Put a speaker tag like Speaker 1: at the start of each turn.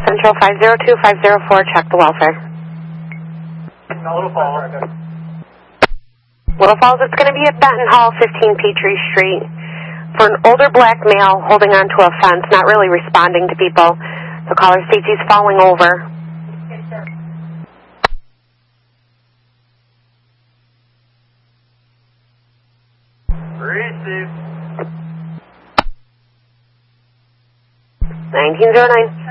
Speaker 1: Central 502-504, check the welfare.
Speaker 2: Little Falls.
Speaker 1: Little Falls, it's going to be at Benton Hall, 15 Petrie Street. For an older black male holding onto a fence, not really responding to people. The caller states he's falling over.
Speaker 2: Receive.
Speaker 1: 1909.